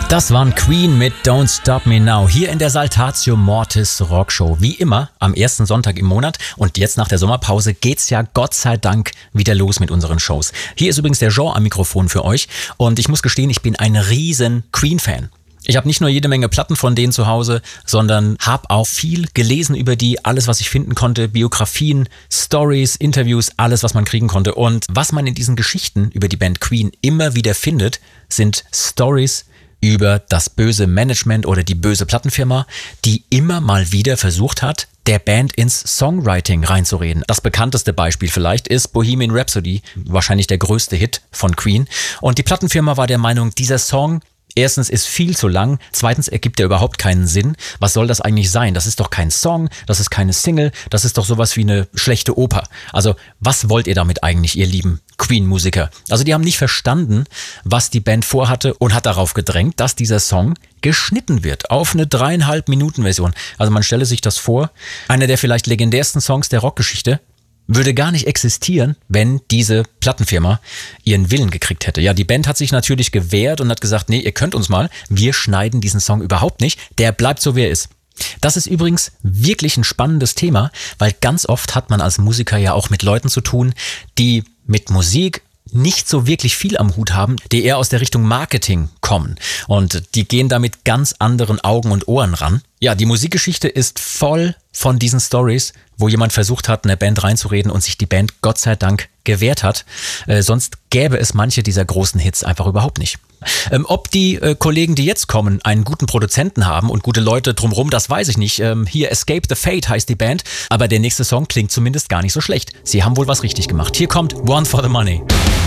Das waren Queen mit Don't Stop Me Now hier in der Saltatio Mortis Rockshow. Wie immer am ersten Sonntag im Monat und jetzt nach der Sommerpause geht's ja Gott sei Dank wieder los mit unseren Shows. Hier ist übrigens der Jean am Mikrofon für euch und ich muss gestehen, ich bin ein riesen Queen-Fan. Ich habe nicht nur jede Menge Platten von denen zu Hause, sondern habe auch viel gelesen über die, alles was ich finden konnte, Biografien, Stories, Interviews, alles was man kriegen konnte. Und was man in diesen Geschichten über die Band Queen immer wieder findet, sind Stories über das böse Management oder die böse Plattenfirma, die immer mal wieder versucht hat, der Band ins Songwriting reinzureden. Das bekannteste Beispiel vielleicht ist Bohemian Rhapsody, wahrscheinlich der größte Hit von Queen. Und die Plattenfirma war der Meinung, dieser Song erstens ist viel zu lang, zweitens ergibt er überhaupt keinen Sinn. Was soll das eigentlich sein? Das ist doch kein Song, das ist keine Single, das ist doch sowas wie eine schlechte Oper. Also was wollt ihr damit eigentlich, ihr lieben Queen-Musiker? Also die haben nicht verstanden, was die Band vorhatte und hat darauf gedrängt, dass dieser Song geschnitten wird auf eine 3,5 Minuten Version. Also man stelle sich das vor, einer der vielleicht legendärsten Songs der Rockgeschichte würde gar nicht existieren, wenn diese Plattenfirma ihren Willen gekriegt hätte. Ja, die Band hat sich natürlich gewehrt und hat gesagt, nee, ihr könnt uns mal, wir schneiden diesen Song überhaupt nicht, der bleibt so, wie er ist. Das ist übrigens wirklich ein spannendes Thema, weil ganz oft hat man als Musiker ja auch mit Leuten zu tun, die mit Musik nicht so wirklich viel am Hut haben, die eher aus der Richtung Marketing kommen. Und die gehen da mit ganz anderen Augen und Ohren ran. Ja, die Musikgeschichte ist voll von diesen Stories, wo jemand versucht hat, eine Band reinzureden und sich die Band Gott sei Dank gewehrt hat. Sonst gäbe es manche dieser großen Hits einfach überhaupt nicht. Ob die Kollegen, die jetzt kommen, einen guten Produzenten haben und gute Leute drumherum, das weiß ich nicht. Hier Escape the Fate heißt die Band, aber der nächste Song klingt zumindest gar nicht so schlecht. Sie haben wohl was richtig gemacht. Hier kommt One for the Money.